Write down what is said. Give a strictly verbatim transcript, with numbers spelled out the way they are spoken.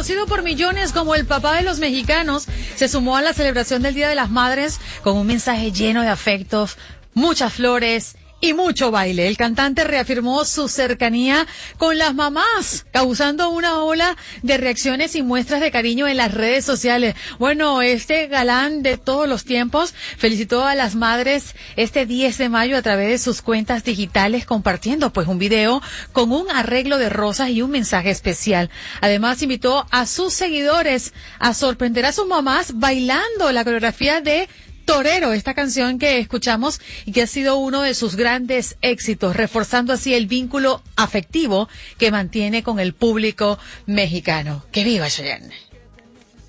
conocido por millones como el papá de los mexicanos, se sumó a la celebración del Día de las Madres con un mensaje lleno de afectos, muchas flores y mucho baile. El cantante reafirmó su cercanía con las mamás, causando una ola de reacciones y muestras de cariño en las redes sociales. Bueno, este galán de todos los tiempos felicitó a las madres este diez de mayo a través de sus cuentas digitales, compartiendo pues un video con un arreglo de rosas y un mensaje especial. Además, invitó a sus seguidores a sorprender a sus mamás bailando la coreografía de Torero, esta canción que escuchamos y que ha sido uno de sus grandes éxitos, reforzando así el vínculo afectivo que mantiene con el público mexicano. ¡Que viva Chayanne!